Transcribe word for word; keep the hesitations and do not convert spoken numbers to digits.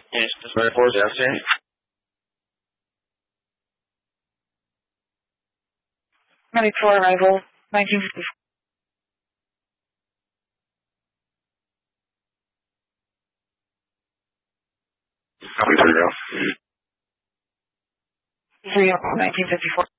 Yes, this is four Justin. Medic for arrival, nineteen fifty-four. Copy, zero. Zero, nineteen fifty-four.